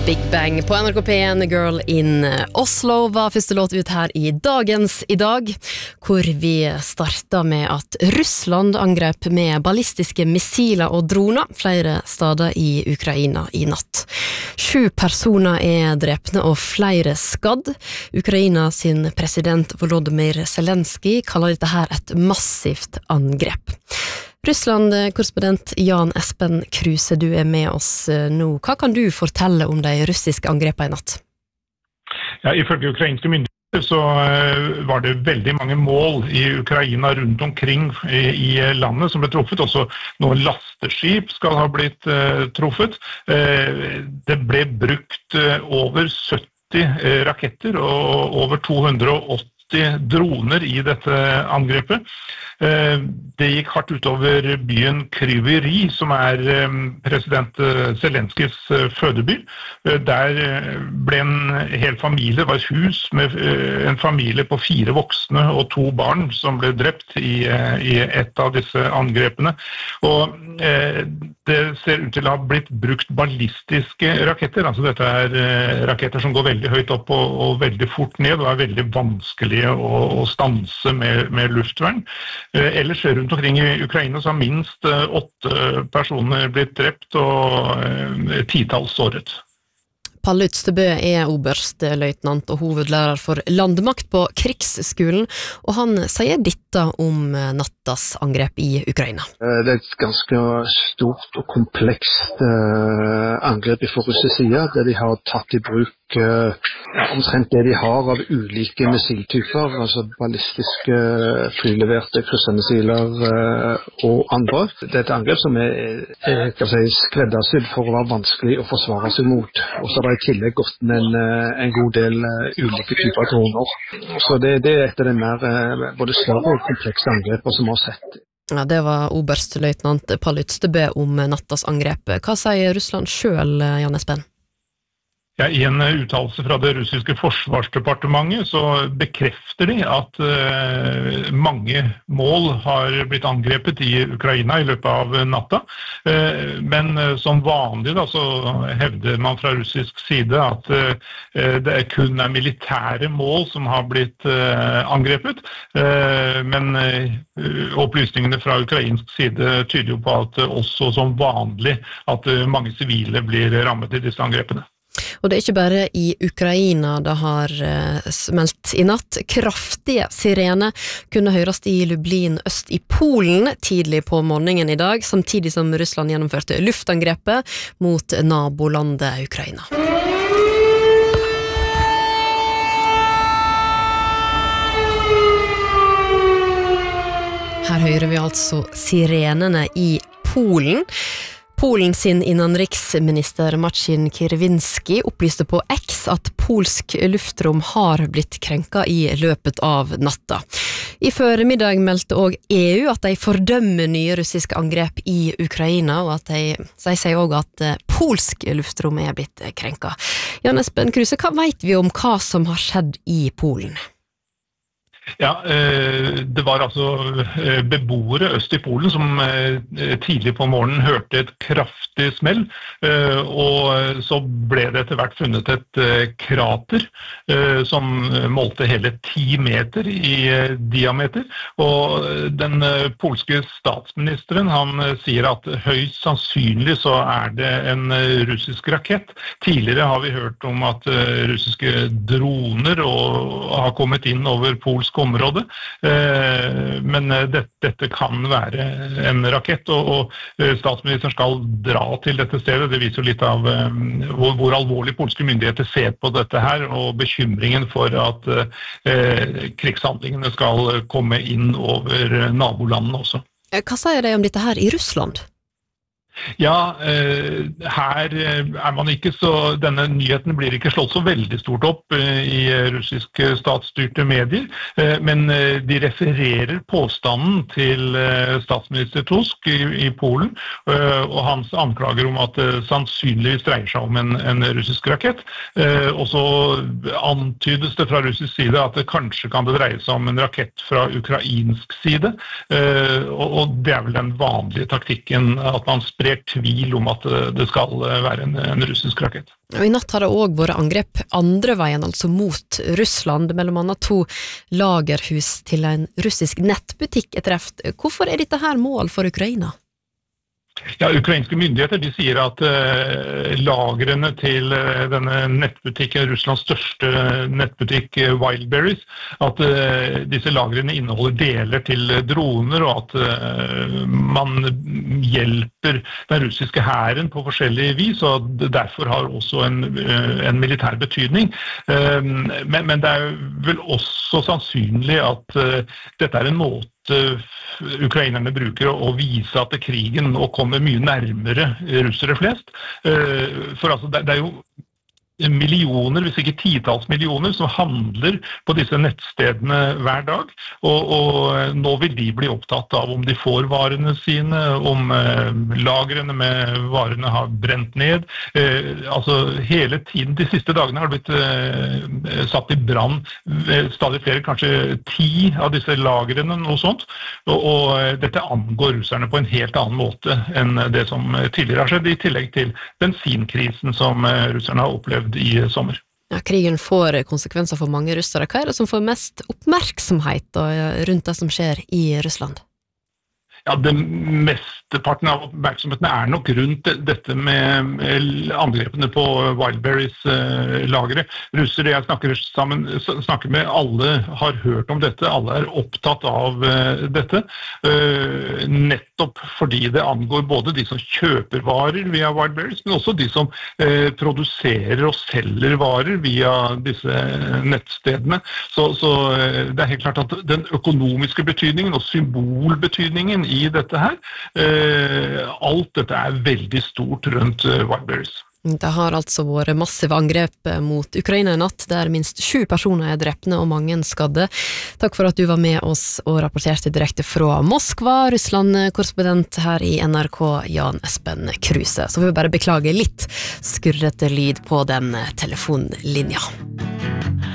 Big Bang på NRK P1, Girl in Oslo var første låt ut her i Dagens i dag, hvor vi startet med at Russland angrep med ballistiske missiler og droner flere steder i Ukraina i natt. 7 personer drepne og flere skadd. Ukraina sin president Volodymyr Zelensky kaller dette her et massivt angrep. Russland-korrespondent Jan Espen Kruse, du med oss nå. Hva kan du fortelle om de russiske angrepene i natt? Ja, ifølge ukrainske myndigheter så var det veldig mange mål i Ukraina rundt omkring i landet som ble truffet. Også noen lasteskip skal ha blitt truffet. Det ble brukt over 70 raketter og over 280 droner i dette angrepet. Det gikk hardt utover byen Kryvyi Rih, som president Zelenskys fødeby. Der ble en hel familie, det var et hus med en familie på 4 voksne og 2 barn som ble drept i et av disse angrepene. Og det ser ut til å ha blitt brukt ballistiske raketter. Altså dette raketter som går veldig høyt opp og veldig fort ned, og veldig vanskelige å stanse med luftvern. Ellers rundt omkring i Ukraina så har minst 8 personer blitt drept og 10-talls såret. Palle Ystebø oberstløytnant og hovedlærer for landmakt på krigsskolen, og han sier dette om nattas angrep i Ukraina. Det et ganske stort og komplekst angrep fra russisk side, der de har tatt i bruk omtrent det de har av ulike missiltyper, altså ballistiske flyleverte kryssemissiler og andre. Det et angrep som skreddersydd for å være vanskelig å forsvare seg mot. Og så har det i tillegg gått med en god del ulike typer droner. Så det et av de mer både større og komplekse angreper som vi har sett. Ja, det var oberstløytnant Palle Ystebø om nattas angrep. Hva sier Russland selv, Jan Espen? Ja, i en uttalelse fra det russiske forsvarsdepartementet så bekrefter de at mange mål har blitt angrepet i Ukraina i løpet av natta. Men som vanlig da, så hevder man fra russisk side at det kun militære mål som har blitt angrepet. Men opplysningene fra ukrainsk side tyder jo på at også som vanlig at mange sivile blir rammet i disse angrepene. Og det ikke bare i Ukraina det har smelt i natt. Kraftige sirener kunne høres i Lublin øst i Polen tidlig på morgenen i dag, samtidig som Russland gjennomførte luftangrepet mot nabolandet Ukraina. Her hører vi altså sirenene i Polen. Polen sin innenriksminister Marcin Kierwiński opplyste på X at polsk luftrom har blitt krenka i løpet av natta. I formiddag meldte også EU at de fordømmer nye russiske angrep i Ukraina, og at de sier også at polsk luftrom blitt krenka. Jan Espen Kruse, hva vet vi om hva som har skjedd i Polen? Ja, det var altså beboere øst i Polen som tidlig på morgenen hørte et kraftig smell, og så ble det etter hvert funnet et krater som målte hele 10 meter i diameter, og den polske statsministeren han sier at høyst sannsynlig så det en russisk rakett. Tidligere har vi hørt om at russiske droner har kommet inn over polsk område, men dette kan være en rakett, og statsministeren skal dra til dette stedet. Det viser jo litt av hvor alvorlig polske myndigheter ser på dette her, og bekymringen for at krigshandlingene skal komme inn over nabolandene også. Hva sier de om dette her i Russland? Ja, her man ikke så, denne nyheten blir ikke slått så veldig stort opp i russiske statsstyrte medier, men de refererer påstanden til statsminister Tusk i Polen, og hans anklager om at det sannsynligvis dreier seg om en russisk rakett, og så antydes det fra russisk side at det kanskje kan det dreie seg om en rakett fra ukrainsk side, og det vel den vanlige taktikken at man sprer bred tvil om at det skal være en russisk rakett. Og I natt har det også vært angrep andre veien, altså mot Russland, mellom annet 2 lagerhus til en russisk nettbutikk treft. Hvorfor dette her mål for Ukraina? Ja, ukrainske myndigheter de sier at lagrene til denne nettbutikken, Russlands største nettbutikk Wildberries, at disse lagrene inneholder deler til droner, og at man hjelper den russiske hæren på forskjellige vis, og det derfor har også en militær betydning. Men det er vel også sannsynlig at dette er en måte ukrainerne bruker å vise at krigen nå kommer mye nærmere russere flest. For altså, det er jo millioner, hvis ikke titalls millioner, som handler på disse nettstedene hver dag, og nå vil de bli opptatt av om de får varene sine, om lagrene med varene har brent ned. Altså hele tiden, de siste dagene har det blitt satt I brann stadig flere, kanskje 10 av disse lagrene, noe sånt, og dette angår russerne på en helt annen måte enn det som tidligere har skjedd, I tillegg til bensinkrisen som russerne har opplevd I sommer. Ja, krigen får konsekvenser for mange russere. Hva det som får mest oppmerksomhet rundt det som skjer I Russland? Ja, det mesteparten av oppmerksomheten nok rundt dette med angrepene på Wildberries lagre. Russere jeg snakker med, alle har hørt om dette, alle opptatt av dette. Nettopp fordi det angår både de som kjøper varer via Wildberries, men også de som produserer og selger varer via disse nettstedene. Så det helt klart at den økonomiske betydningen og symbolbetydningen I dette her, alt dette veldig stort rundt Wildberries. Det har altså vært massive angrep mot Ukraina I natt, der minst 7 personer drepne og mange skadde. Takk for at du var med oss og rapporterte direkte fra Moskva, Russland-korrespondent her I NRK, Jan Espen Kruse. Så vi bare beklage litt skurrete lyd på den telefonlinja.